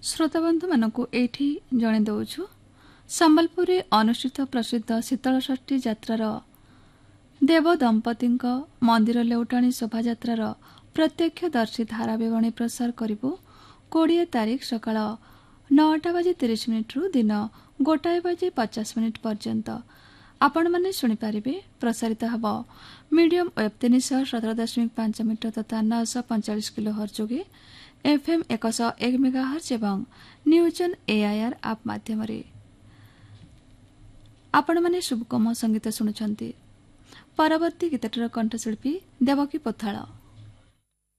श्रोताबंधु मानक एठी जणे दउछु संबलपुरी अनुष्ठित प्रसिद्ध शीतलषष्ठी यात्रार देव दंपति मंदिर लेउटाणी शोभायात्रार प्रत्यक्षदर्शी धाराविवरणी प्रसार करिबु 20 तारिख सकाळ 9:30 रु दिन 1:50 पर्यंत आपण माने सुनि पारिबे। प्रसारित हब मीडियम वेब 317.5 मीटर तथा 945 किलोहर्ट्ज जोगे एफएम 101 मेगाहर्ट्ज एवं न्यूजन एआईआर आप माध्यम आपण माने शुभकम संगीत शुणुछंती। परवर्ती गीतटर कंठशिल्पी देवकी पोथाळ।